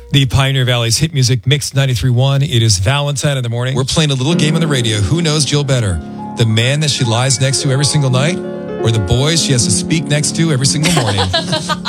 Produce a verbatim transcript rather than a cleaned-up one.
The Pioneer Valley's hit music mix ninety-three point one. It is Valentine in the morning. We're playing a little game on the radio. Who knows Jill better? The man that she lies next to every single night, or the boys she has to speak next to every single morning?